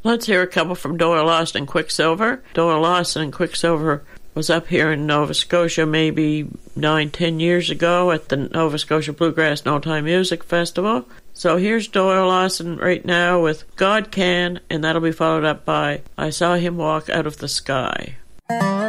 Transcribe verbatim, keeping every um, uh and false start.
Let's hear a couple from Doyle Lawson and Quicksilver. Doyle Lawson and Quicksilver was up here in Nova Scotia maybe nine, ten years ago at the Nova Scotia Bluegrass and Old Time Music Festival. So here's Doyle Lawson right now with God Can, and that'll be followed up by I Saw Him Walk Out of the Sky.